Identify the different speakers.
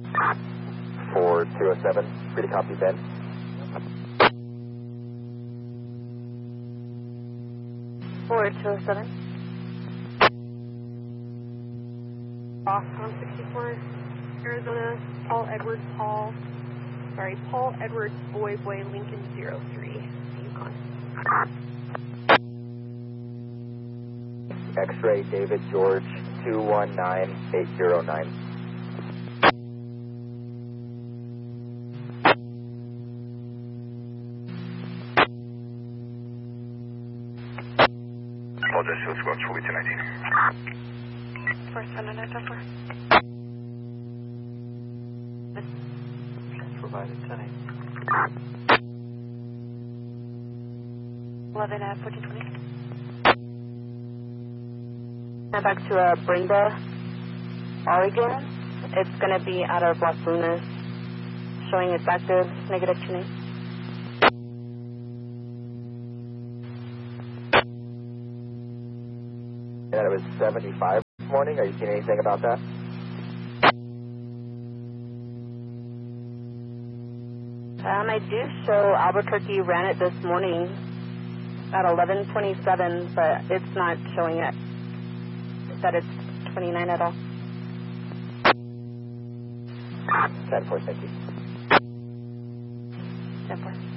Speaker 1: 4207, free to copy Bend.
Speaker 2: Forward 207. Off 164, Arizona, Paul Edwards, Boy, Lincoln 03, Yukon.
Speaker 1: X-ray David George 219809.
Speaker 3: Apologize, let's go up to 219.
Speaker 2: 4794.
Speaker 1: Provided 10
Speaker 2: 11 at 1420. Now back to Brenda, Oregon. It's going to be out of Las Lunas, showing it's active, negative tuning.
Speaker 1: And it was 75 this morning. Are you seeing anything about that?
Speaker 2: I do show Albuquerque ran it this morning at 11:27, but it's not showing it that it's 29 at all.
Speaker 1: 10-4, thank you.
Speaker 2: 10-4.